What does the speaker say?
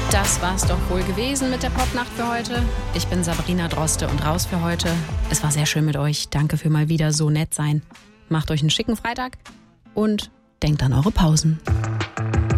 Das war's doch wohl gewesen mit der Popnacht für heute. Ich bin Sabrina Droste und raus für heute. Es war sehr schön mit euch. Danke für mal wieder so nett sein. Macht euch einen schicken Freitag und denkt an eure Pausen.